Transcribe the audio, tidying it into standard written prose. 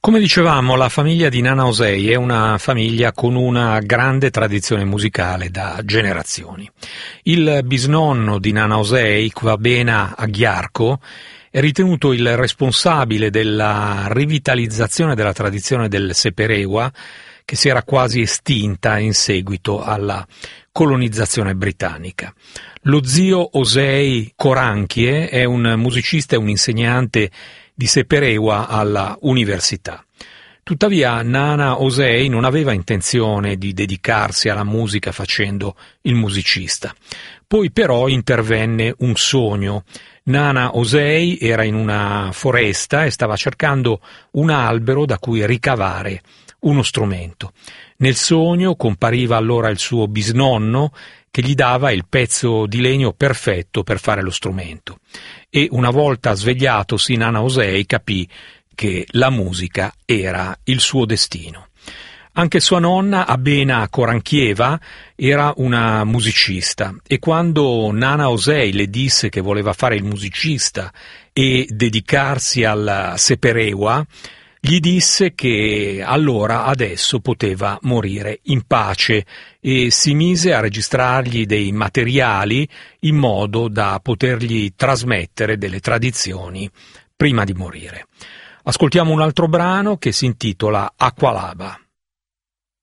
Come dicevamo, la famiglia di Nana Osei è una famiglia con una grande tradizione musicale da generazioni. Il bisnonno di Nana Osei, Kwabena Agyarko, è ritenuto il responsabile della rivitalizzazione della tradizione del Seperewa, che si era quasi estinta in seguito alla colonizzazione britannica. Lo zio Osei Korankie è un musicista e un insegnante di Seperewa alla università. Tuttavia Nana Osei non aveva intenzione di dedicarsi alla musica facendo il musicista. Poi però intervenne un sogno. Nana Osei era in una foresta e stava cercando un albero da cui ricavare uno strumento. Nel sogno compariva allora il suo bisnonno che gli dava il pezzo di legno perfetto per fare lo strumento. E una volta svegliatosi Nana Osei capì che la musica era il suo destino. Anche sua nonna, Abena Korankieva, era una musicista e quando Nana Osei le disse che voleva fare il musicista e dedicarsi al Seperewa, gli disse che allora adesso poteva morire in pace e si mise a registrargli dei materiali in modo da potergli trasmettere delle tradizioni prima di morire. Ascoltiamo un altro brano che si intitola Aqualaba.